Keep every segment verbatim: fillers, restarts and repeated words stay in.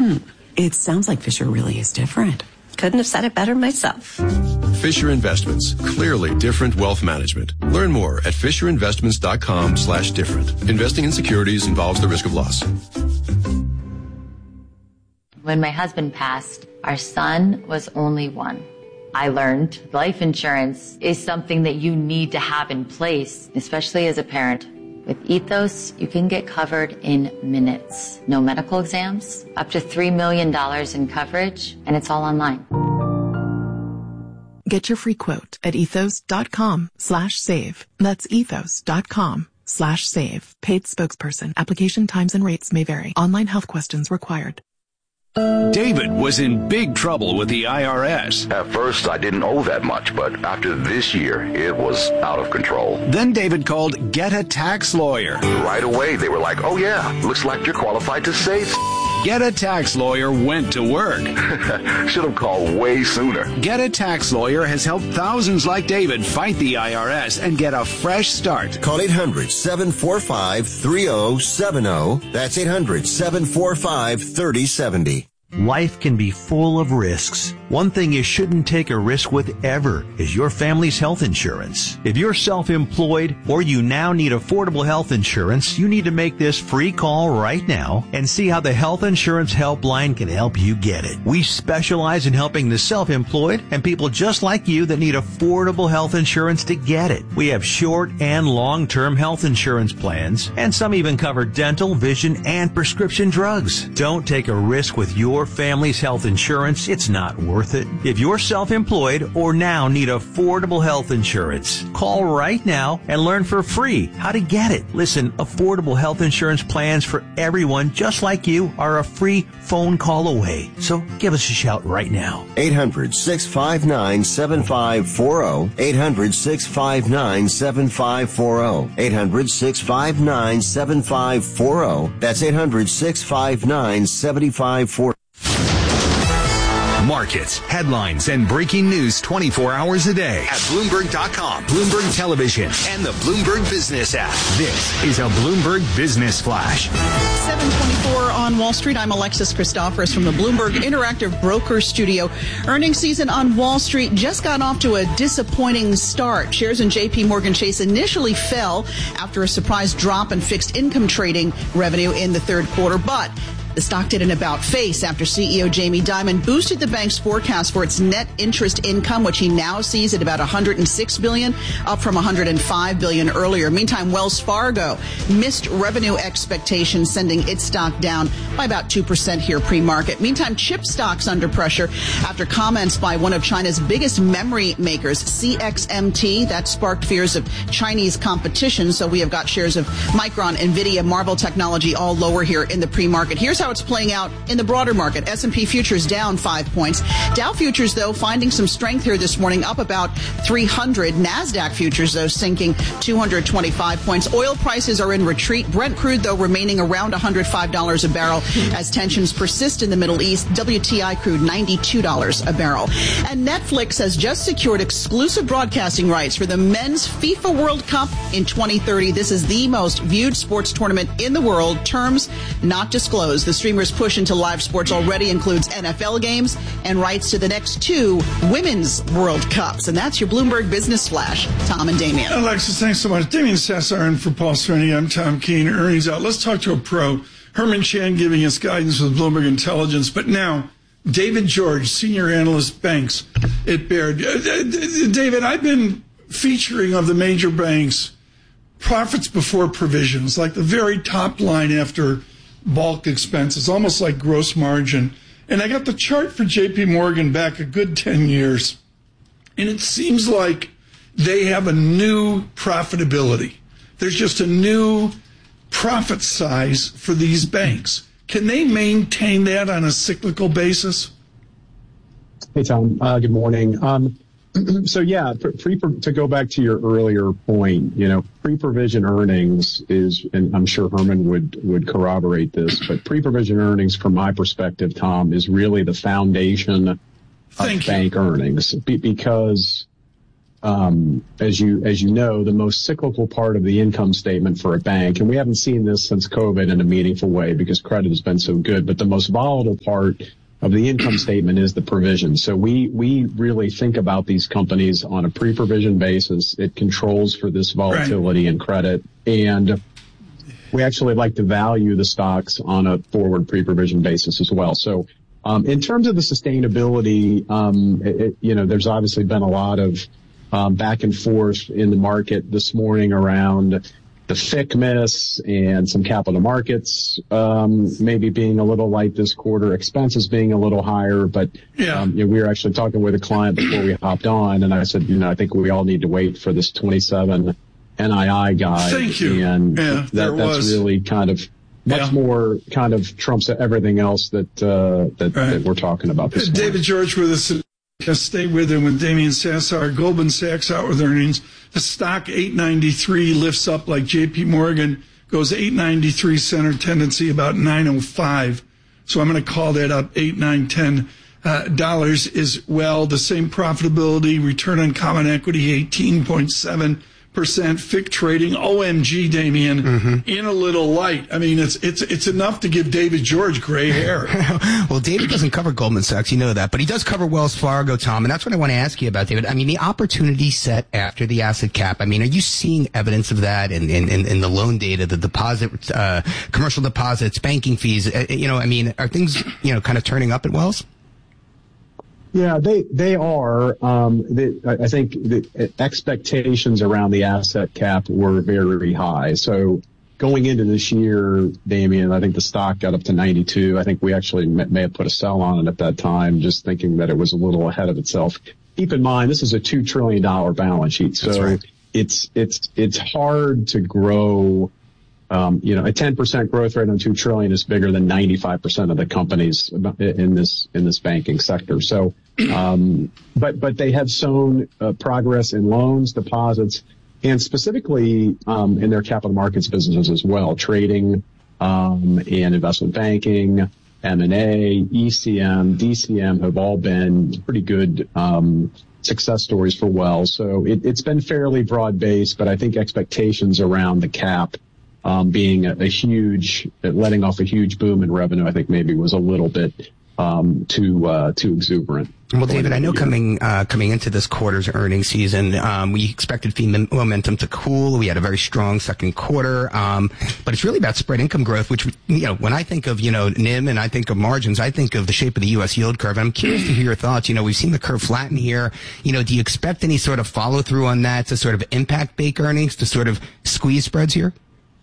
Hmm. It sounds like Fisher really is different. Couldn't have said it better myself. Fisher Investments. Clearly different wealth management. Learn more at fisherinvestments.com slash different. Investing in securities involves the risk of loss. When my husband passed, our son was only one. I learned life insurance is something that you need to have in place, especially as a parent. With Ethos, you can get covered in minutes. No medical exams, up to three million dollars in coverage, and it's all online. Get your free quote at ethos.com slash save. That's ethos.com slash save. Paid spokesperson. Application times and rates may vary. Online health questions required. David was in big trouble with the I R S. At first, I didn't owe that much, but after this year, it was out of control. Then David called Get a Tax Lawyer. Right away, they were like, oh yeah, looks like you're qualified to save. Get a Tax Lawyer went to work. Should have called way sooner. Get a Tax Lawyer has helped thousands like David fight the I R S and get a fresh start. Call eight hundred, seven four five, three oh seven oh. That's eight hundred, seven four five, three oh seven oh. Life can be full of risks. One thing you shouldn't take a risk with ever is your family's health insurance. If you're self-employed or you now need affordable health insurance, you need to make this free call right now and see how the Health Insurance Helpline can help you get it. We specialize in helping the self-employed and people just like you that need affordable health insurance to get it. We have short and long-term health insurance plans, and some even cover dental, vision, and prescription drugs. Don't take a risk with your family's health insurance. It's not worth it. If you're self-employed or now need affordable health insurance, call right now and learn for free how to get it. Listen, affordable health insurance plans for everyone just like you are a free phone call away. So give us a shout right now. eight hundred, six five nine, seven five four oh. eight hundred, six five nine, seven five four oh. eight hundred, six five nine, seven five four oh. That's eight hundred, six five nine, seven five four oh. Markets, headlines, and breaking news twenty-four hours a day at Bloomberg dot com, Bloomberg Television, and the Bloomberg Business app. This is a Bloomberg Business Flash. seven twenty-four on Wall Street. I'm Alexis Christoforous from the Bloomberg Interactive Broker Studio. Earnings season on Wall Street just got off to a disappointing start. Shares in J P Morgan Chase initially fell after a surprise drop in fixed income trading revenue in the third quarter, but the stock did an about face after C E O Jamie Dimon boosted the bank's forecast for its net interest income, which he now sees at about one hundred six billion dollars, up from one hundred five billion dollars earlier. Meantime, Wells Fargo missed revenue expectations, sending its stock down by about two percent here pre-market. Meantime, chip stocks under pressure after comments by one of China's biggest memory makers, C X M T. That sparked fears of Chinese competition. So we have got shares of Micron, Nvidia, Marvell Technology all lower here in the pre-market. Here's how it's playing out in the broader market. S and P futures down five points. Dow futures, though, finding some strength here this morning, up about three hundred. NASDAQ futures, though, sinking two hundred twenty-five points. Oil prices are in retreat. Brent crude, though, remaining around one hundred five dollars a barrel as tensions persist in the Middle East. W T I crude ninety-two dollars a barrel. And Netflix has just secured exclusive broadcasting rights for the men's FIFA World Cup in twenty thirty. This is the most viewed sports tournament in the world. Terms not disclosed. The streamer's push into live sports already includes N F L games and rights to the next two Women's World Cups. And that's your Bloomberg Business Flash. Tom and Damien. Alexis, thanks so much. Damien Sassar in for Paul Sereni. I'm Tom Keene. Earnings out. Let's talk to a pro. Herman Chan giving us guidance with Bloomberg Intelligence. But now, David George, senior analyst, banks at Baird. David, I've been featuring of the major banks profits before provisions, like the very top line after bulk expenses, almost like gross margin. And I got the chart for J P Morgan back a good ten years. And it seems like they have a new profitability. There's just a new profit size for these banks. Can they maintain that on a cyclical basis? Hey, Tom. Uh, good morning. Um, So, yeah, pre, to go back to your earlier point, you know, pre-provision earnings is, and I'm sure Herman would, would corroborate this, but pre-provision earnings, from my perspective, Tom, is really the foundation of Thank bank you. earnings, Be, because um, as you as you know, the most cyclical part of the income statement for a bank, and we haven't seen this since COVID in a meaningful way because credit has been so good, but the most volatile part of the income statement is the provision. So we we really think about these companies on a pre-provision basis. It controls for this volatility right. in credit, and we actually like to value the stocks on a forward pre-provision basis as well. So um, in terms of the sustainability, um, it, it, you know, there's obviously been a lot of um, back and forth in the market this morning around the F I C miss and some capital markets um, maybe being a little light this quarter, expenses being a little higher. But yeah. um, you know, we were actually talking with a client before we hopped on, and I said, you know, I think we all need to wait for this twenty-seven N I I guide. Thank you. And yeah, that, that's was. really kind of much yeah. more kind of trumps everything else that uh, that, right. that we're talking about this morning. David George with us. Stay with him with Damian Sasser. Goldman Sachs out with earnings. The stock eight ninety-three lifts up like J P Morgan, goes eight ninety-three, center tendency about nine oh five. So I'm going to call that up eight, nine, ten uh, dollars as well. The same profitability, return on common equity eighteen point seven percent. F I C trading, O M G, Damian, mm-hmm. in a little light. I mean, it's it's it's enough to give David George gray hair. Well, David doesn't cover Goldman Sachs, you know that, but he does cover Wells Fargo, Tom, and that's what I want to ask you about, David. I mean, the opportunity set after the asset cap, I mean, are you seeing evidence of that in, in, in, in the loan data, the deposit, uh, commercial deposits, banking fees? Uh, you know, I mean, are things, you know, kind of turning up at Wells? Yeah, they they are. Um, they, I think the expectations around the asset cap were very high. So going into this year, Damian, I think the stock got up to ninety-two. I think we actually may, may have put a sell on it at that time, just thinking that it was a little ahead of itself. Keep in mind, this is a two trillion dollars balance sheet, so right. it's it's it's hard to grow. Um, you know, a ten percent growth rate on two trillion is bigger than ninety-five percent of the companies in this, in this banking sector. So, um, but, but they have shown uh, progress in loans, deposits, and specifically, um, in their capital markets businesses as well, trading, um, and investment banking, M and A, E C M, D C M have all been pretty good, um, success stories for Wells. So it, it's been fairly broad based, but I think expectations around the cap Um, being a, a huge, letting off a huge boom in revenue, I think maybe was a little bit um, too uh, too exuberant. Well, David, I know coming uh, coming into this quarter's earnings season, um, we expected fee momentum to cool. We had a very strong second quarter, um, but it's really about spread income growth, which, you know, when I think of, you know, N I M and I think of margins, I think of the shape of the U S yield curve. And I'm curious to hear your thoughts. You know, we've seen the curve flatten here. You know, do you expect any sort of follow through on that to sort of impact bank earnings, to sort of squeeze spreads here?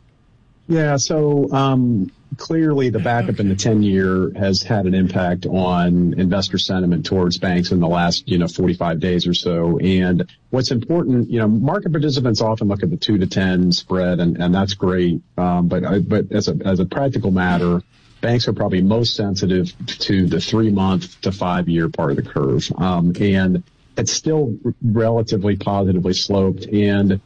Yeah, so um, clearly the backup in the ten-year has had an impact on investor sentiment towards banks in the last, you know, forty-five days or so. And what's important, you know, market participants often look at the two to ten spread, and, and that's great. Um, but but as a as a practical matter, banks are probably most sensitive to the three-month to five-year part of the curve, um, and it's still relatively positively sloped. And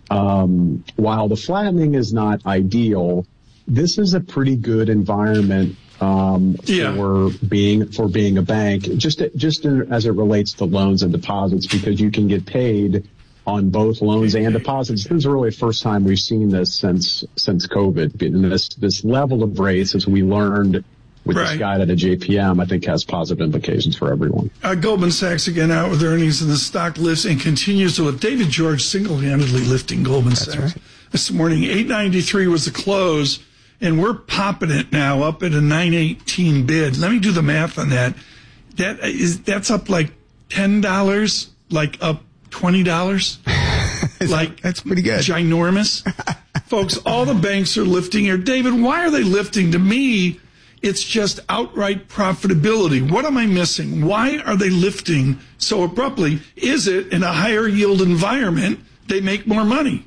Um, while the flattening is not ideal, this is a pretty good environment um, yeah. for being for being a bank, just just as it relates to loans and deposits, because you can get paid on both loans and deposits. This is really the first time we've seen this since since COVID. And this this level of rates, as we learned with right. this guide at a J P M, I think has positive implications for everyone. Uh, Goldman Sachs again out with earnings, and the stock lifts and continues to lift. David George single-handedly lifting Goldman That's Sachs. Right. This morning, eight ninety-three was the close, and we're popping it now up at a nine eighteen bid. Let me do the math on that. That is that's up like ten dollars, like up twenty dollars. Like that's pretty good. Ginormous. Folks, all the banks are lifting here. David, why are they lifting? To me, it's just outright profitability. What am I missing? Why are they lifting so abruptly? Is it in a higher yield environment they make more money?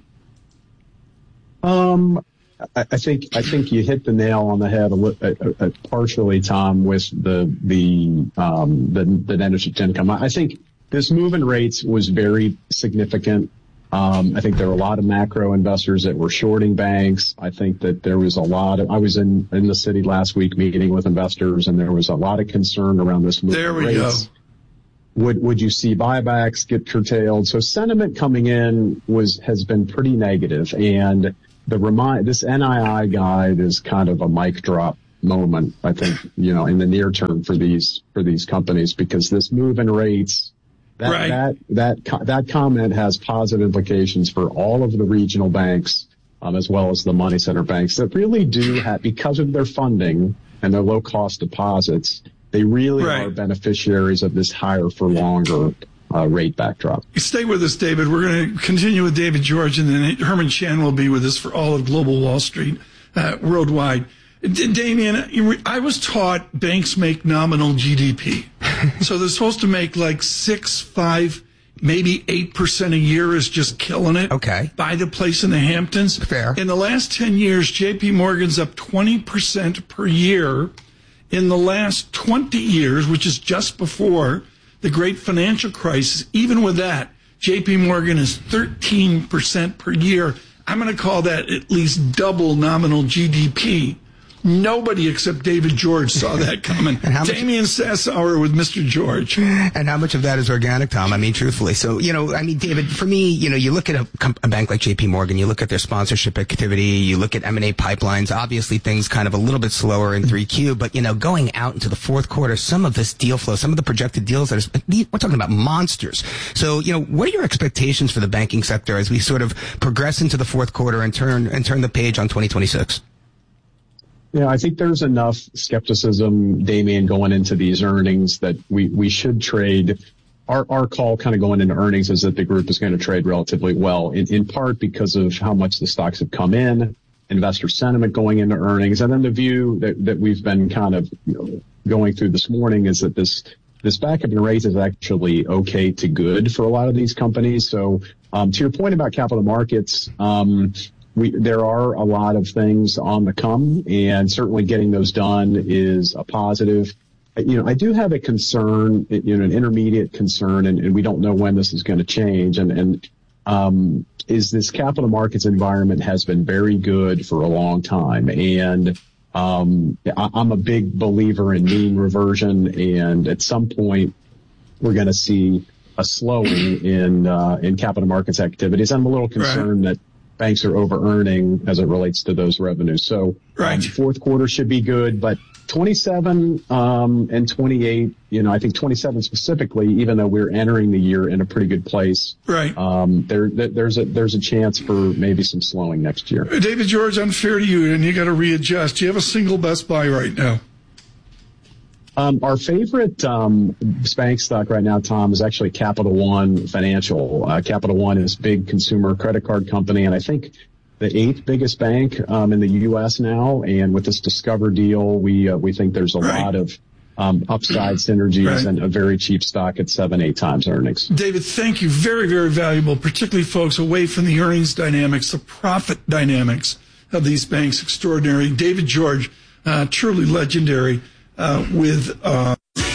Um, I, I think I think you hit the nail on the head a, a, a, partially, Tom, with the the um, the, the net interest income. I think this move in rates was very significant. Um, I think there were a lot of macro investors that were shorting banks. I think that there was a lot of, I was in, in the city last week meeting with investors, and there was a lot of concern around this move. There we rates. go. would would you see buybacks get curtailed? So sentiment coming in was has been pretty negative, and the remind this N I I guide is kind of a mic drop moment, I think, you know, in the near term for these for these companies, because this move in rates, that right. that that that comment has positive implications for all of the regional banks, um, as well as the money center banks that really do have, because of their funding and their low cost deposits, they really right. are beneficiaries of this higher for longer uh, rate backdrop. Stay with us, David. We're going to continue with David George, and then Herman Chan will be with us for all of Global Wall Street uh, worldwide. D- Damien, I was taught banks make nominal G D P. So they're supposed to make like six, five, maybe eight percent a year is just killing it. Okay. Buy the place in the Hamptons. Fair. In the last ten years, J P Morgan's up twenty percent per year. In the last twenty years, which is just before the great financial crisis, even with that, J P Morgan is thirteen percent per year. I'm going to call that at least double nominal G D P. Nobody except David George saw that coming. And how much, Damien Sassower with Mister George. And how much of that is organic, Tom? I mean, truthfully. So, you know, I mean, David, for me, you know, you look at a, a bank like J P Morgan, you look at their sponsorship activity, you look at M and A pipelines, obviously things kind of a little bit slower in three Q, but, you know, going out into the fourth quarter, some of this deal flow, some of the projected deals that are, we're talking about monsters. So, you know, what are your expectations for the banking sector as we sort of progress into the fourth quarter and turn, and turn the page on twenty twenty-six? Yeah, I think there's enough skepticism, Damien, going into these earnings that we, we should trade. Our, our call kind of going into earnings is that the group is going to trade relatively well, in, in part because of how much the stocks have come in, investor sentiment going into earnings, and then the view that, that we've been kind of, you know, going through this morning is that this this backup in rates is actually okay to good for a lot of these companies. So um, to your point about capital markets, um, We, there are a lot of things on the come, and certainly getting those done is a positive. You know, I do have a concern, you know, an intermediate concern, and, and we don't know when this is going to change. And, and um, is this capital markets environment has been very good for a long time, and um, I, I'm a big believer in mean reversion, and at some point we're going to see a slowing in uh, in capital markets activities. I'm a little concerned right. that banks are over-earning as it relates to those revenues. So right. um, fourth quarter should be good, but twenty-seven um, and twenty-eight, you know, I think twenty-seven specifically, even though we're entering the year in a pretty good place, right? Um, there, there's a there's a chance for maybe some slowing next year. David George, unfair to you, and you got to readjust. Do you have a single best buy right now? Um, our favorite um, bank stock right now, Tom, is actually Capital One Financial. Uh, Capital One is a big consumer credit card company, and I think the eighth biggest bank um, in the U S now. And with this Discover deal, we uh, we think there's a right. lot of um, upside synergies right. and a very cheap stock at seven, eight times earnings. David, thank you. Very, very valuable, particularly folks away from the earnings dynamics, the profit dynamics of these banks. Extraordinary. David George, uh, truly legendary. Uh, with, uh...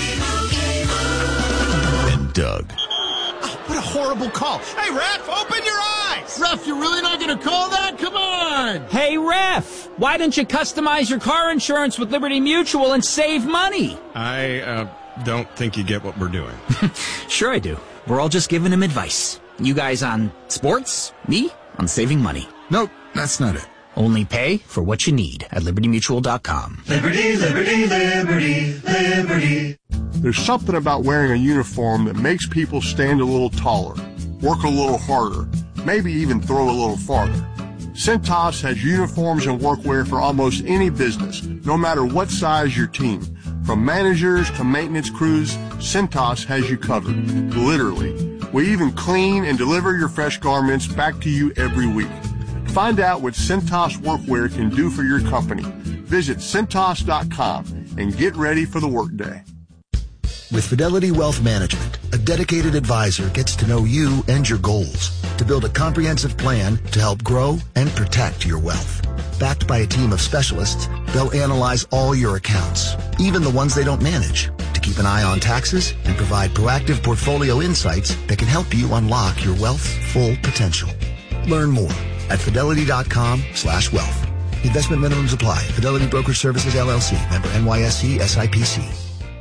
And Doug. Oh, what a horrible call. Hey, Ref, open your eyes! Ref, you're really not going to call that? Come on! Hey, Ref, why don't you customize your car insurance with Liberty Mutual and save money? I, uh, don't think you get what we're doing. Sure I do. We're all just giving him advice. You guys on sports, me on saving money. Nope, that's not it. Only pay for what you need at liberty mutual dot com. Liberty, liberty, liberty, liberty. There's something about wearing a uniform that makes people stand a little taller, work a little harder, maybe even throw a little farther. Cintas has uniforms and workwear for almost any business, no matter what size your team. From managers to maintenance crews, Cintas has you covered, literally. We even clean and deliver your fresh garments back to you every week. Find out what Cintas Workwear can do for your company. Visit Cintas dot com and get ready for the workday. With Fidelity Wealth Management, a dedicated advisor gets to know you and your goals to build a comprehensive plan to help grow and protect your wealth. Backed by a team of specialists, they'll analyze all your accounts, even the ones they don't manage, to keep an eye on taxes and provide proactive portfolio insights that can help you unlock your wealth's full potential. Learn more at fidelity dot com slash wealth. Investment minimums apply. Fidelity Brokerage Services, L L C. Member N Y S E S I P C.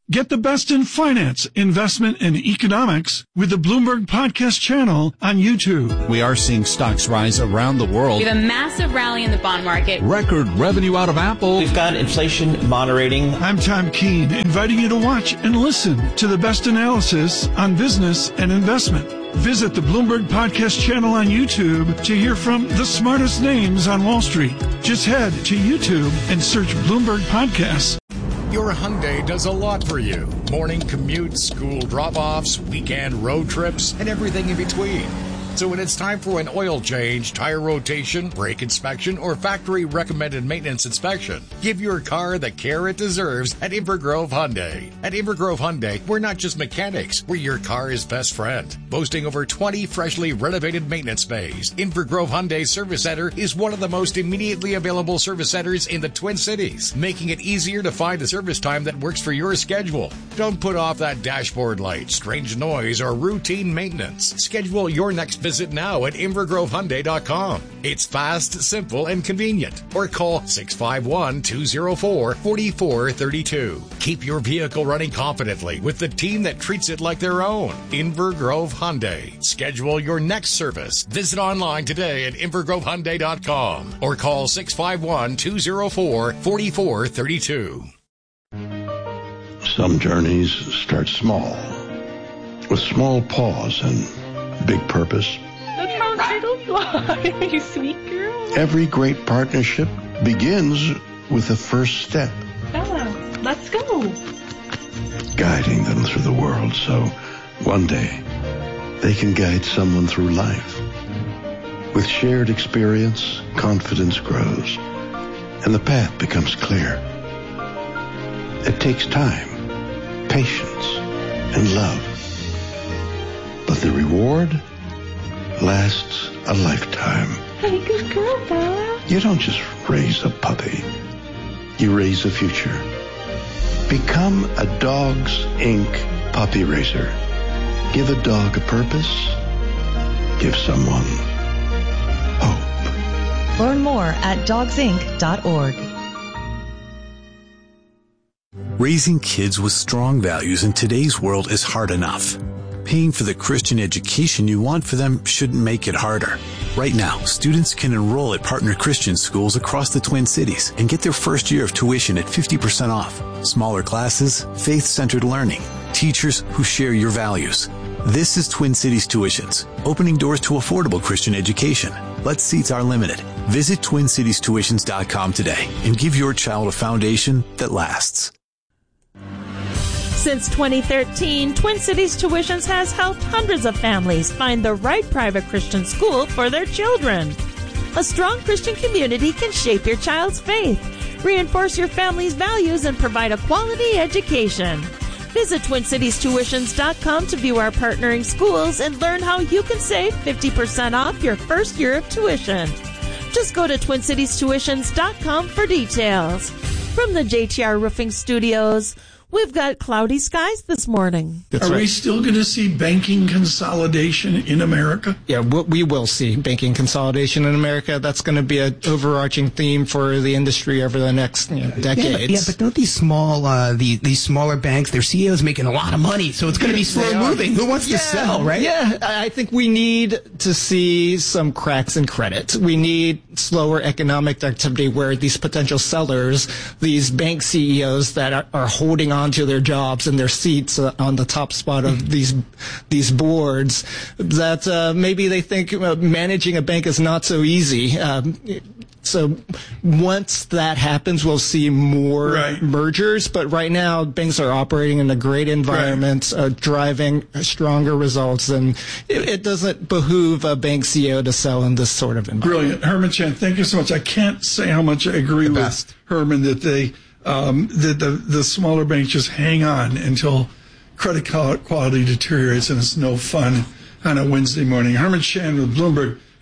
Get the best in finance, investment, and economics with the Bloomberg Podcast channel on YouTube. We are seeing stocks rise around the world. We have a massive rally in the bond market. Record revenue out of Apple. We've got inflation moderating. I'm Tom Keene, inviting you to watch and listen to the best analysis on business and investment. Visit the Bloomberg Podcast channel on YouTube to hear from the smartest names on Wall Street. Just head to YouTube and search Bloomberg Podcasts. Your Hyundai does a lot for you. Morning commutes, school drop-offs, weekend road trips, and everything in between. So when it's time for an oil change, tire rotation, brake inspection, or factory recommended maintenance inspection, give your car the care it deserves at Inver Grove Hyundai. At Inver Grove Hyundai, we're not just mechanics, we're your car's best friend. Boasting over twenty freshly renovated maintenance bays, Inver Grove Hyundai Service Center is one of the most immediately available service centers in the Twin Cities, making it easier to find a service time that works for your schedule. Don't put off that dashboard light, strange noise, or routine maintenance. Schedule your next visit now at inver grove hyundai dot com. It's fast, simple, and convenient. Or call six five one, two oh four, four four three two. Keep your vehicle running confidently with the team that treats it like their own. Inver Grove Hyundai. Schedule your next service. Visit online today at inver grove hyundai dot com or call six five one, two oh four, four four three two. Some journeys start small, with small pause and big purpose. Look how turtles fly, you sweet girl. Every great partnership begins with the first step. Bella, let's go. Guiding them through the world so one day they can guide someone through life. With shared experience, confidence grows, and the path becomes clear. It takes time, patience, and love. But the reward lasts a lifetime. Hey, good girl, Bella. You don't just raise a puppy. You raise a future. Become a Dogs Incorporated puppy raiser. Give a dog a purpose. Give someone hope. Learn more at dogs inc dot org. Raising kids with strong values in today's world is hard enough. Paying for the Christian education you want for them shouldn't make it harder. Right now, students can enroll at partner Christian schools across the Twin Cities and get their first year of tuition at fifty percent off. Smaller classes, faith-centered learning, teachers who share your values. This is Twin Cities Tuitions, opening doors to affordable Christian education. Let seats are limited. Visit twin cities tuitions dot com today and give your child a foundation that lasts. Since twenty thirteen, Twin Cities Tuitions has helped hundreds of families find the right private Christian school for their children. A strong Christian community can shape your child's faith, reinforce your family's values, and provide a quality education. Visit twin cities tuitions dot com to view our partnering schools and learn how you can save fifty percent off your first year of tuition. Just go to twin cities tuitions dot com for details. From the J T R Roofing Studios, we've got cloudy skies this morning. That's Are right. we still going to see banking consolidation in America? Yeah, we will see banking consolidation in America. That's going to be an overarching theme for the industry over the next you know, decades. Yeah, but, yeah, but don't these small, uh, the, these smaller banks, their C E Os making a lot of money, so it's going to be slow moving. Who wants yeah, to sell, right? Yeah, I think we need to see some cracks in credit. We need slower economic activity where these potential sellers, these bank C E Os that are, are holding on to their jobs and their seats uh, on the top spot of these these boards, that uh, maybe they think uh, managing a bank is not so easy. Um, so once that happens, we'll see more right. mergers. But right now, banks are operating in a great environment, right. uh, driving stronger results, and it, it doesn't behoove a bank C E O to sell in this sort of environment. Brilliant. Herman Chen, thank you so much. I can't say how much I agree the with best. Herman that they Um, that the, the smaller banks just hang on until credit quality deteriorates, and it's no fun on a Wednesday morning. Herman Chan with Bloomberg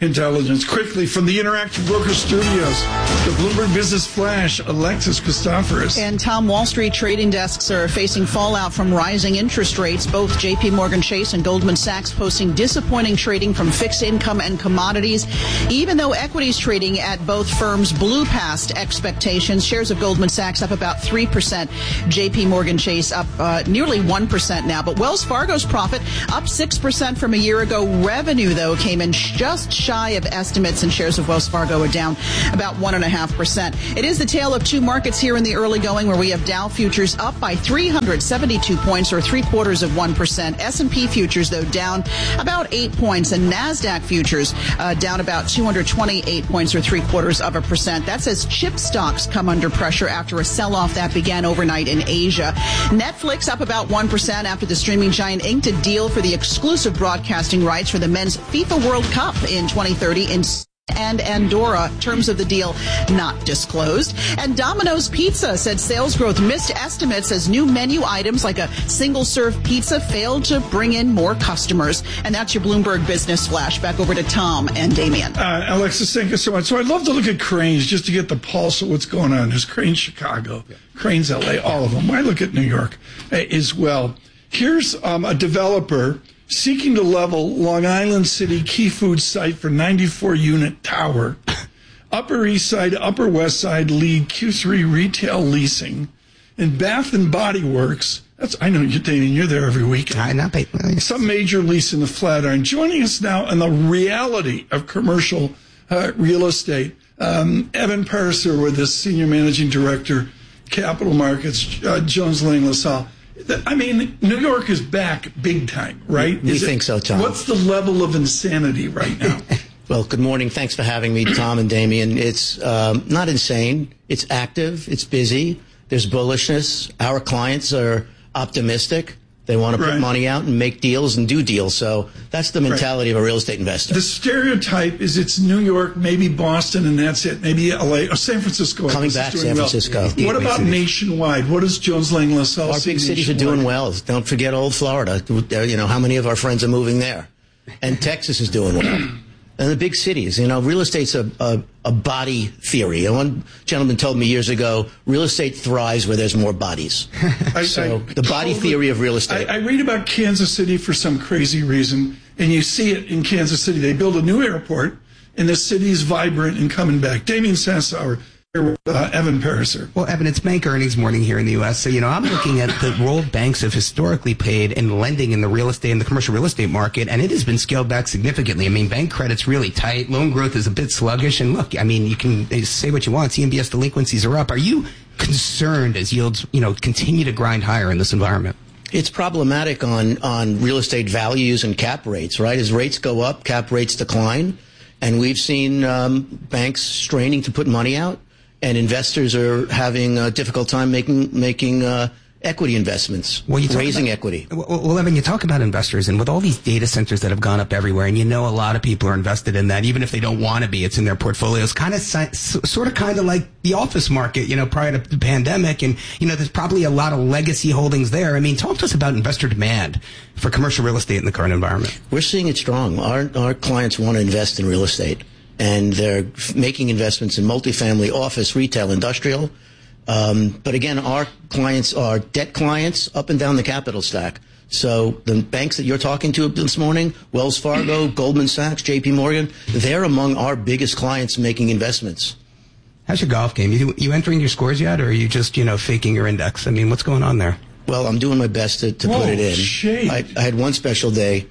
intelligence. Quickly, from the Interactive Broker Studios, the Bloomberg Business Flash, Alexis Christoforous. And Tom, Wall Street trading desks are facing fallout from rising interest rates. Both J P Morgan Chase and Goldman Sachs posting disappointing trading from fixed income and commodities. Even though equities trading at both firms blew past expectations, shares of Goldman Sachs up about three percent. J P Morgan Chase up uh, nearly one percent now. But Wells Fargo's profit up six percent from a year ago. Revenue, though, came in just shy of estimates, and shares of Wells Fargo are down about one point five percent. It is the tale of two markets here in the early going, where we have Dow futures up by three hundred seventy-two points, or three quarters of one percent. S and P futures, though, down about eight points, and NASDAQ futures uh, down about two hundred twenty-eight points, or three quarters of a percent. That's as chip stocks come under pressure after a sell-off that began overnight in Asia. Netflix up about one percent after the streaming giant inked a deal for the exclusive broadcasting rights for the men's FIFA World Cup in twenty thirty in and Andorra. Terms of the deal not disclosed. And Domino's Pizza said sales growth missed estimates as new menu items like a single-serve pizza failed to bring in more customers. And that's your Bloomberg Business Flash. Back over to Tom and Damien. Uh, Alexis, thank you so much. So I'd love to look at Cranes just to get the pulse of what's going on. There's Cranes Chicago, yeah. Cranes L A, all of them. Why look at New York uh, as well? Here's um, a developer seeking to level Long Island City Key Food site for ninety-four unit tower. Upper East Side, Upper West Side lead Q three retail leasing. And Bath and Body Works, that's, I know you're dating, you're there every week. I know, but, uh, some major lease in the Flatiron. Joining us now on the reality of commercial uh, real estate, um, Evan Pariser with the Senior Managing Director, Capital Markets, uh, Jones Lang LaSalle. I mean, New York is back big time, right? We is think it, so, Tom. What's the level of insanity right now? Well, good morning. Thanks for having me, Tom and Damien. It's um, not insane. It's active. It's busy. There's bullishness. Our clients are optimistic. They want to put right. money out and make deals and do deals. So that's the mentality right. of a real estate investor. The stereotype is it's New York, maybe Boston, and that's it. Maybe L A or San Francisco. Coming back, San Francisco. Well. What about nationwide? What does Jones Lang LaSalle Our big cities are doing well. Don't forget old Florida. You know, how many of our friends are moving there? And Texas is doing well. And the big cities, you know, real estate's a, a, a body theory. And one gentleman told me years ago, real estate thrives where there's more bodies. I, so I, the body theory of real estate. I, I read about Kansas City for some crazy reason, and you see it in Kansas City. They build a new airport, and the city's vibrant and coming back. Damien Sassower here with uh, Evan Pariser. Well, Evan, it's bank earnings morning here in the U S, so, you know, I'm looking at the role banks have historically played in lending in the real estate and the commercial real estate market, and it has been scaled back significantly. I mean, bank credit's really tight. Loan growth is a bit sluggish, and look, I mean, you can say what you want. C M B S delinquencies are up. Are you concerned as yields, you know, continue to grind higher in this environment? It's problematic on, on real estate values and cap rates, right? As rates go up, cap rates decline, and we've seen um, banks straining to put money out. And investors are having a difficult time making making uh, equity investments, well, raising about, equity. Well, well, Evan, you talk about investors, and with all these data centers that have gone up everywhere, and you know a lot of people are invested in that, even if they don't want to be, it's in their portfolios, kind of sort of kind of like the office market, you know, prior to the pandemic. And, you know, there's probably a lot of legacy holdings there. I mean, talk to us about investor demand for commercial real estate in the current environment. We're seeing it strong. Our, our clients want to invest in real estate. And they're making investments in multifamily, office, retail, industrial. Um, but again, our clients are debt clients up and down the capital stack. So the banks that you're talking to this morning, Wells Fargo, Goldman Sachs, J P Morgan, they're among our biggest clients making investments. How's your golf game? You, you entering your scores yet, or are you just, you know, faking your index? I mean, what's going on there? Well, I'm doing my best to, to Whoa, put it in. Shade. I, I had one special day.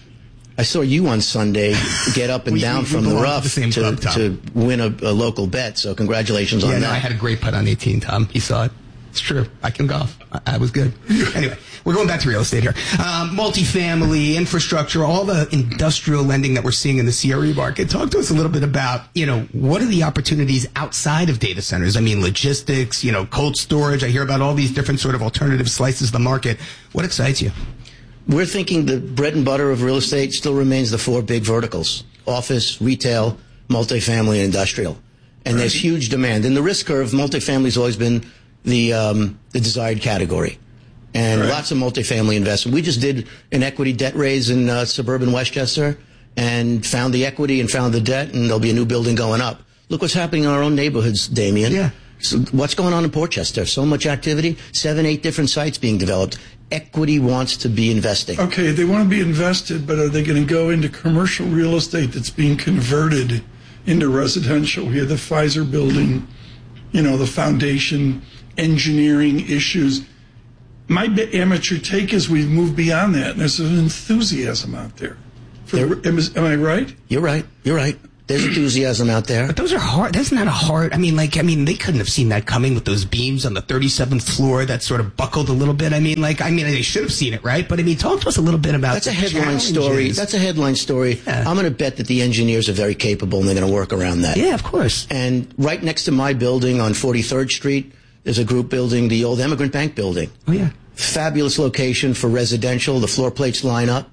I saw you on Sunday get up and we, down we, from we the rough the to, club, to win a, a local bet. So congratulations yeah, on no, that. I had a great putt on eighteen, Tom. You saw it. It's true. I can golf. I, I was good. Anyway, we're going back to real estate here. Um, multifamily, infrastructure, all the industrial lending that we're seeing in the C R E market. Talk to us a little bit about, you know, what are the opportunities outside of data centers? I mean, logistics, you know, cold storage. I hear about all these different sort of alternative slices of the market. What excites you? We're thinking the bread and butter of real estate still remains the four big verticals: office, retail, multifamily, and industrial. And right. there's huge demand. And the risk curve, multifamily has always been the um, the desired category. And right. lots of multifamily investment. We just did an equity debt raise in uh, suburban Westchester, and found the equity and found the debt, and there'll be a new building going up. Look what's happening in our own neighborhoods, Damien. Yeah. So what's going on in Portchester? So much activity, seven, eight different sites being developed. Equity wants to be investing. Okay, they want to be invested, but are they going to go into commercial real estate that's being converted into residential? We have the Pfizer building, you know, the foundation, engineering issues. My amateur take is we've moved beyond that, and there's an enthusiasm out there. For, am, am I right? You're right. You're right. There's enthusiasm out there. But those are hard. That's not a hard. I mean, like, I mean, they couldn't have seen that coming with those beams on the thirty-seventh floor that sort of buckled a little bit. I mean, like, I mean, they should have seen it, right? But I mean, talk to us a little bit about That's a headline story. That's a headline story. Yeah. I'm going to bet that the engineers are very capable and they're going to work around that. Yeah, of course. And right next to my building on forty-third Street, there's a group building, the old Emigrant Bank building. Oh, yeah. Fabulous location for residential. The floor plates line up.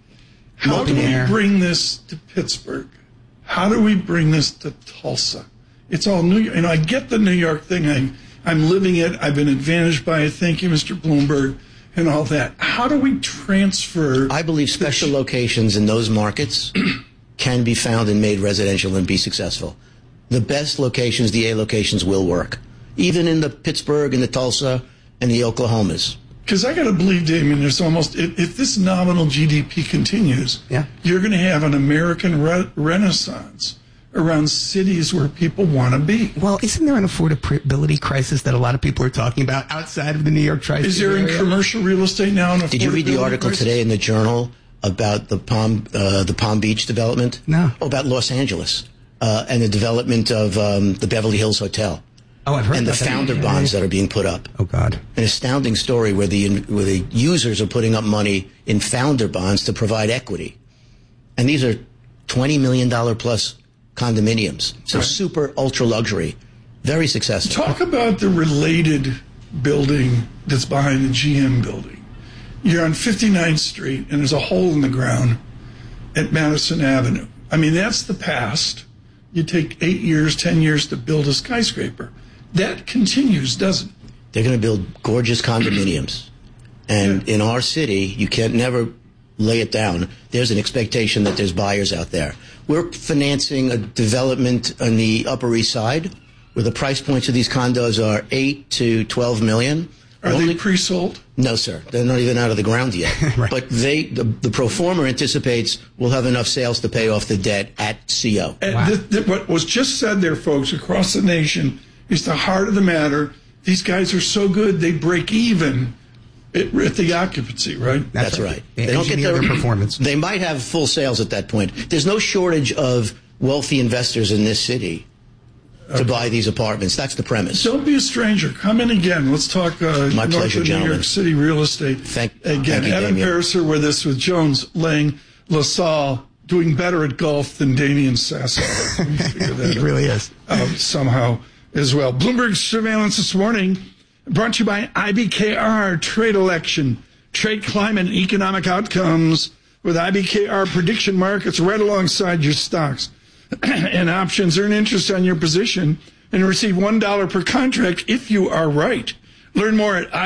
How do we bring this to Pittsburgh? How do we bring this to Tulsa? It's all New York. You know, I get the New York thing. I, I'm living it. I've been advantaged by it. Thank you, Mister Bloomberg, and all that. How do we transfer? I believe special locations in those markets can be found and made residential and be successful. The best locations, the A locations, will work, even in the Pittsburgh and the Tulsa and the Oklahomas. Because I got to believe, Damien, there's almost, if, if this nominal G D P continues, yeah. you're going to have an American re- renaissance around cities where people want to be. Well, isn't there an affordability crisis that a lot of people are talking about outside of the New York tri-state Is there area? in commercial real estate now an affordability Did you read the article crisis? today in the Journal about the Palm uh, the Palm Beach development? No. Oh, about Los Angeles uh, and the development of um, the Beverly Hills Hotel. Oh, I've heard and the that. founder yeah, bonds yeah. that are being put up. Oh, God. An astounding story where the where the users are putting up money in founder bonds to provide equity. And these are twenty million dollars plus condominiums. So right. super ultra luxury. Very successful. Talk about the related building that's behind the G M building. You're on fifty-ninth Street and there's a hole in the ground at Madison Avenue. I mean, that's the past. You take eight years, ten years to build a skyscraper. That continues, doesn't it? They're going to build gorgeous condominiums. And yeah. in our city, you can't never lay it down. There's an expectation that there's buyers out there. We're financing a development on the Upper East Side where the price points of these condos are eight to twelve million. Are Only, they pre-sold? No, sir. They're not even out of the ground yet. Right. But they, the, the pro forma anticipates we'll have enough sales to pay off the debt at C O. And wow. th- th- what was just said there, folks, across the nation is the heart of the matter. These guys are so good, they break even at, at the occupancy, right? That's, That's right. right. They, they don't get their, their performance. They might have full sales at that point. There's no shortage of wealthy investors in this city to okay. buy these apartments. That's the premise. Don't be a stranger. Come in again. Let's talk uh, My north pleasure, of New gentlemen. York City real estate. Thank, again, thank you, Adam Damien. Pariser with us with Jones, Lang, LaSalle, doing better at golf than Damien Sassower. He really is. Uh, somehow as well. Bloomberg Surveillance this morning brought to you by I B K R Trade Election, Trade Climate and Economic Outcomes with I B K R prediction markets right alongside your stocks and options. Earn interest on your position and receive one dollar per contract if you are right. Learn more at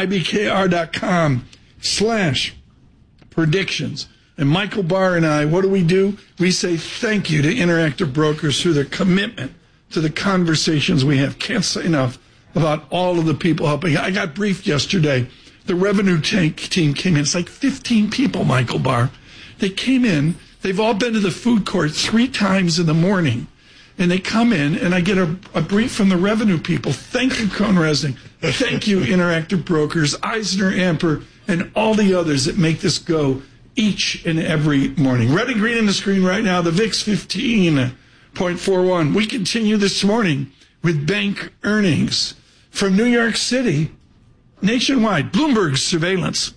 ibkr.com slash predictions. And Michael Barr and I, what do we do? We say thank you to Interactive Brokers for their commitment to the conversations we have. Can't say enough about all of the people helping. I got briefed yesterday. The revenue tank team came in. It's like fifteen people, Michael Barr. They came in. They've all been to the food court three times in the morning. And they come in, and I get a, a brief from the revenue people. Thank you, CohnReznick. Thank you, Interactive Brokers, Eisner Amper, and all the others that make this go each and every morning. Red and green on the screen right now, the V I X fifteen point four one. We continue this morning with bank earnings from New York City, nationwide, Bloomberg Surveillance.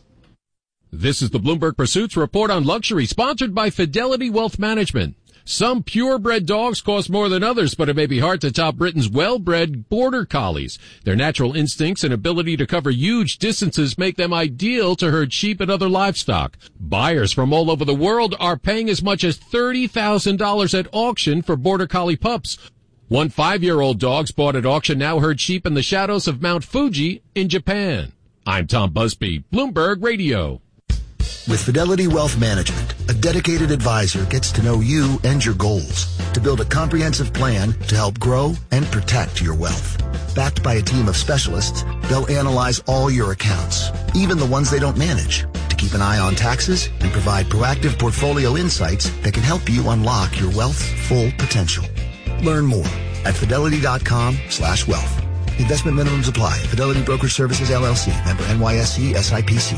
This is the Bloomberg Pursuits Report on Luxury, sponsored by Fidelity Wealth Management. Some purebred dogs cost more than others, but it may be hard to top Britain's well-bred border collies. Their natural instincts and ability to cover huge distances make them ideal to herd sheep and other livestock. Buyers from all over the world are paying as much as thirty thousand dollars at auction for border collie pups. One five-year-old dog's bought at auction now herd sheep in the shadows of Mount Fuji in Japan. I'm Tom Busby, Bloomberg Radio. With Fidelity Wealth Management, A dedicated advisor gets to know you and your goals to build a comprehensive plan to help grow and protect your wealth. Backed by a team of specialists, they'll analyze all your accounts, even the ones they don't manage, to keep an eye on taxes and provide proactive portfolio insights that can help you unlock your wealth's full potential. Learn more at fidelity.com slash wealth. Investment minimums apply. Fidelity Brokerage Services, L L C. Member N Y S E S I P C.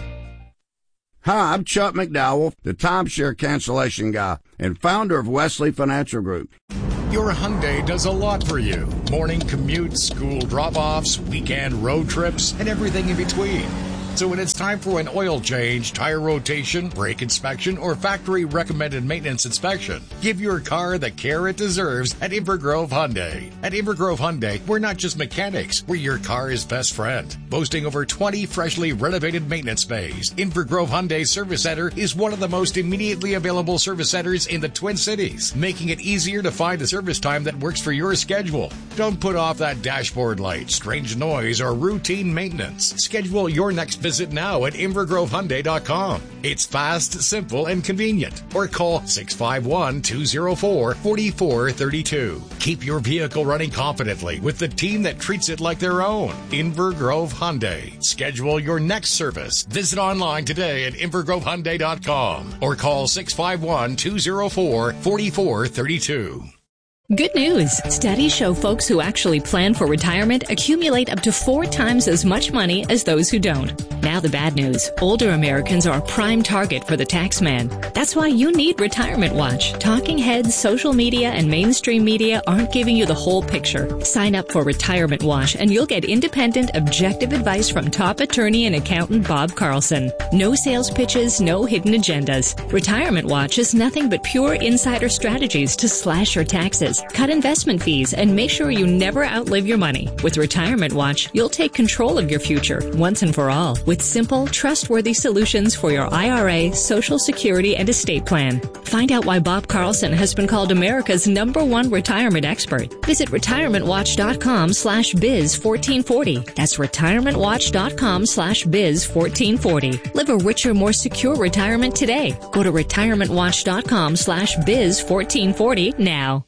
Hi, I'm Chuck McDowell, the timeshare cancellation guy and founder of Wesley Financial Group. Your Hyundai does a lot for you. Morning commutes, school drop-offs, weekend road trips, and everything in between. So when it's time for an oil change, tire rotation, brake inspection, or factory recommended maintenance inspection, give your car the care it deserves at Invergrove Hyundai. At Invergrove Hyundai, we're not just mechanics, we're your car's best friend. Boasting over twenty freshly renovated maintenance bays, Invergrove Hyundai Service Center is one of the most immediately available service centers in the Twin Cities, making it easier to find a service time that works for your schedule. Don't put off that dashboard light, strange noise, or routine maintenance. Schedule your next visit now at invergrove hyundai dot com. It's fast, simple, and convenient. Or call six five one, two oh four, four four three two. Keep your vehicle running confidently with the team that treats it like their own. Invergrove Hyundai. Schedule your next service. Visit online today at invergrove hyundai dot com or call six five one, two oh four, four four three two. Good news. Studies show folks who actually plan for retirement accumulate up to four times as much money as those who don't. Now the bad news. Older Americans are a prime target for the tax man. That's why you need Retirement Watch. Talking heads, social media, and mainstream media aren't giving you the whole picture. Sign up for Retirement Watch and you'll get independent, objective advice from top attorney and accountant Bob Carlson. No sales pitches, no hidden agendas. Retirement Watch is nothing but pure insider strategies to slash your taxes, cut investment fees, and make sure you never outlive your money. With Retirement Watch, you'll take control of your future once and for all with simple, trustworthy solutions for your I R A, Social Security, and estate plan. Find out why Bob Carlson has been called America's number one retirement expert. Visit retirement watch dot com slash biz fourteen forty. That's retirement watch dot com slash biz fourteen forty. Live a richer, more secure retirement today. Go to retirement watch dot com slash biz fourteen forty now.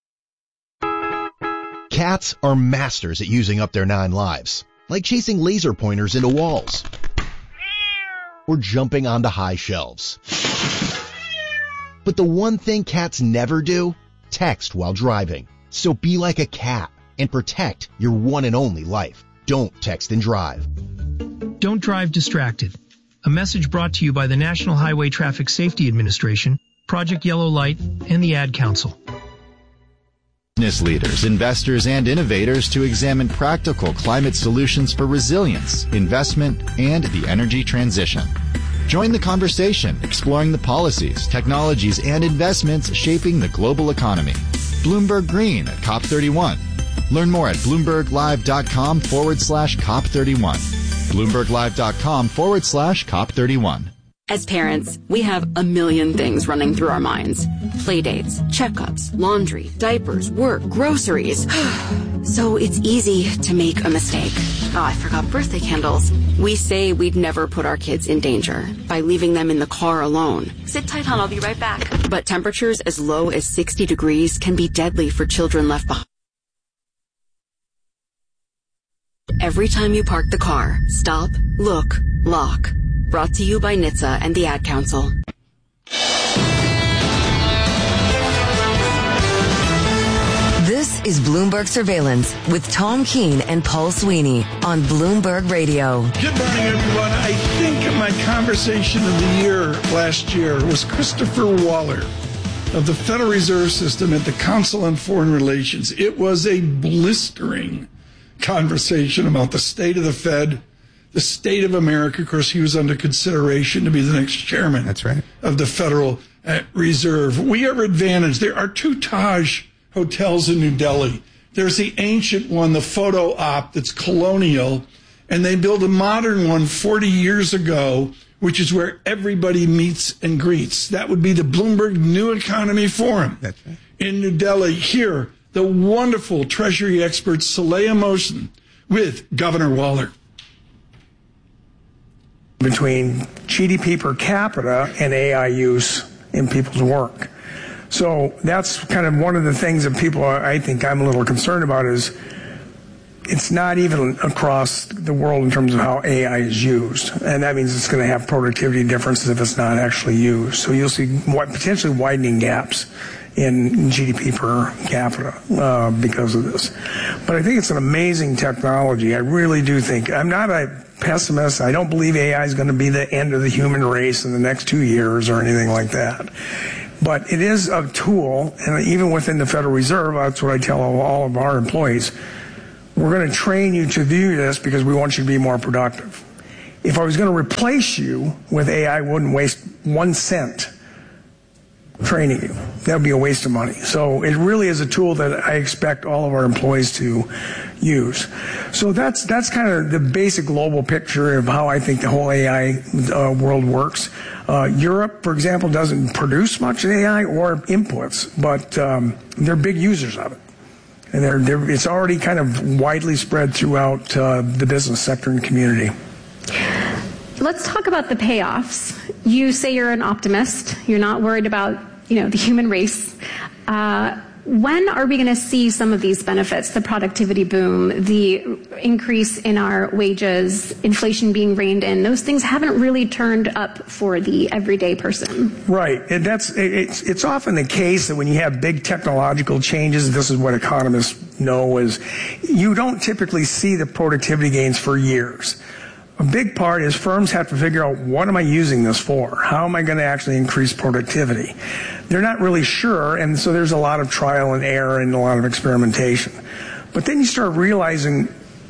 Cats are masters at using up their nine lives, like chasing laser pointers into walls or jumping onto high shelves. But the one thing cats never do, text while driving. So be like a cat and protect your one and only life. Don't text and drive. Don't drive distracted. A message brought to you by the National Highway Traffic Safety Administration, Project Yellow Light, and the Ad Council. Business leaders, investors, and innovators to examine practical climate solutions for resilience, investment, and the energy transition. Join the conversation, exploring the policies, technologies, and investments shaping the global economy. Bloomberg Green at COP thirty-one. Learn more at bloomberglive.com forward slash COP31. bloomberglive.com forward slash COP31. As parents, we have a million things running through our minds. Playdates, checkups, laundry, diapers, work, groceries. So it's easy to make a mistake. Oh, I forgot birthday candles. We say we'd never put our kids in danger by leaving them in the car alone. Sit tight, hon, I'll be right back. But temperatures as low as sixty degrees can be deadly for children left behind. Every time you park the car, stop, look, lock. Brought to you by N H T S A and the Ad Council. This is Bloomberg Surveillance with Tom Keene and Paul Sweeney on Bloomberg Radio. Good morning, everyone. I think my conversation of the year last year was Christopher Waller of the Federal Reserve System at the Council on Foreign Relations. It was a blistering conversation about the state of the Fed, the state of America. Of course, he was under consideration to be the next chairman That's right. of the Federal Reserve. We are advantaged. There are two Taj hotels in New Delhi. There's the ancient one, the photo op, that's colonial, and they built a modern one forty years ago, which is where everybody meets and greets. That would be the Bloomberg New Economy Forum That's right. in New Delhi. Here, the wonderful Treasury expert Saleha Mohsin with Governor Waller. between G D P per capita and A I use in people's work. So that's kind of one of the things that people, are, I think I'm a little concerned about is it's not even across the world in terms of how A I is used. And that means it's going to have productivity differences if it's not actually used. So you'll see potentially widening gaps in G D P per capita uh, because of this. But I think it's an amazing technology. I really do think. I'm not a pessimist. I don't believe A I is going to be the end of the human race in the next two years or anything like that. But it is a tool, and even within the Federal Reserve, that's what I tell all of our employees. We're going to train you to do this because we want you to be more productive. If I was going to replace you with A I, I wouldn't waste one cent training you. That would be a waste of money. So it really is a tool that I expect all of our employees to use. So that's that's kind of the basic global picture of how I think the whole A I uh, world works. Uh, Europe, for example, doesn't produce much A I or inputs, but um, they're big users of it. And they're, they're, it's already kind of widely spread throughout uh, the business sector and community. Let's talk about the payoffs. You say you're an optimist. You're not worried about, you know, the human race. Uh, when are we going to see some of these benefits, the productivity boom, the increase in our wages, inflation being reined in? Those things haven't really turned up for the everyday person. Right. And that's it's it's often the case that when you have big technological changes, this is what economists know, is you don't typically see the productivity gains for years. A big part is firms have to figure out, what am I using this for? How am I going to actually increase productivity? They're not really sure, and so there's a lot of trial and error and a lot of experimentation. But then you start realizing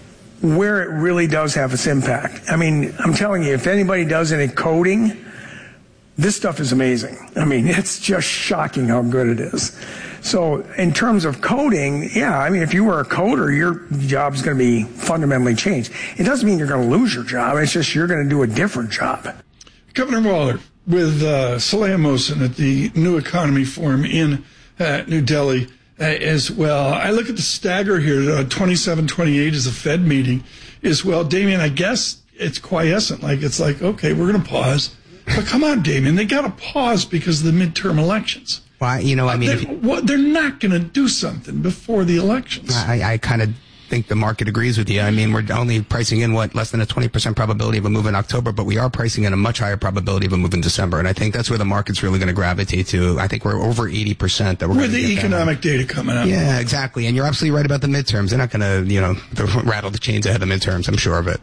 where it really does have its impact. I mean, I'm telling you, if anybody does any coding, this stuff is amazing. I mean, it's just shocking how good it is. So in terms of coding, yeah, I mean, if you were a coder, your job is going to be fundamentally changed. It doesn't mean you're going to lose your job. It's just you're going to do a different job. Governor Waller with uh, Saleha Mohsin at the New Economy Forum in uh, New Delhi uh, as well. I look at the stagger here. Uh, twenty-seven twenty-eight is a Fed meeting as well. Damien, I guess it's quiescent. Like, it's like, okay, we're going to pause. But come on, Damien, they got to pause because of the midterm elections. Well, you know, I mean, they're, if you, well, they're not going to do something before the elections. I, I kind of think the market agrees with you. I mean, we're only pricing in what less than a twenty percent probability of a move in October, but we are pricing in a much higher probability of a move in December, and I think that's where the market's really going to gravitate to. I think we're over eighty percent that we're with the economic data coming out. Yeah, exactly, and you're absolutely right about the midterms. They're not going to, you know, rattle the chains ahead of the midterms. I'm sure of it.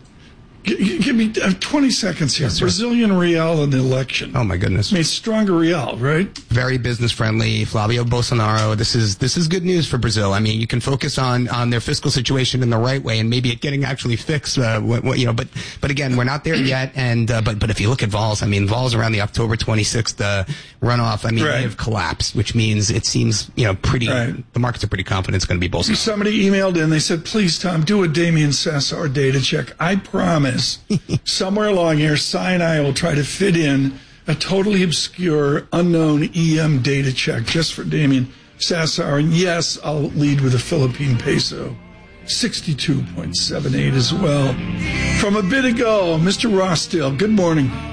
G- give me uh, twenty seconds here. Yes, Brazilian real in the election. Oh my goodness! Made stronger real, right? Very business friendly. Flavio Bolsonaro. This is this is good news for Brazil. I mean, you can focus on on their fiscal situation in the right way, and maybe it getting actually fixed. Uh, what, what, you know, but but again, we're not there yet. And uh, but but if you look at vols, I mean, vols around the October twenty-sixth uh, runoff, I mean, right. They have collapsed, which means it seems, you know, pretty. Right. The markets are pretty confident it's going to be Bolsonaro. Somebody emailed in. They said, "Please, Tom, do a Damien Sassar data check." I promise. Somewhere along here, Cy and I will try to fit in a totally obscure, unknown E M data check just for Damien Sassar. And yes, I'll lead with a Philippine peso, sixty-two point seven eight as well. From a bit ago, Mister Rossdale, good morning.